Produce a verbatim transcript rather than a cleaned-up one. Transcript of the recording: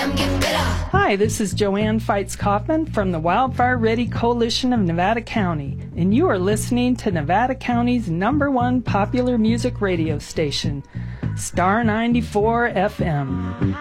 them get better. Hi, this is Joanne Fights Kaufman from the Wildfire Ready Coalition of Nevada County, and you are listening to Nevada County's number one popular music radio station, Star ninety-four F M.